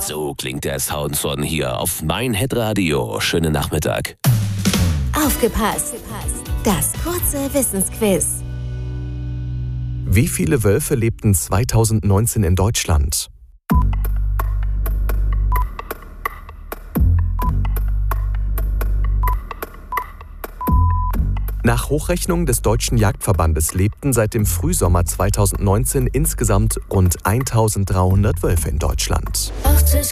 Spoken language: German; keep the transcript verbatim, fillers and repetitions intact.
So klingt der Soundson hier auf mein Hitradio. Schönen Nachmittag. Aufgepasst! Das kurze Wissensquiz. Wie viele Wölfe lebten zweitausendneunzehn in Deutschland? Nach Hochrechnung des Deutschen Jagdverbandes lebten seit dem Frühsommer zweitausendneunzehn insgesamt rund eintausenddreihundert Wölfe in Deutschland. achtzig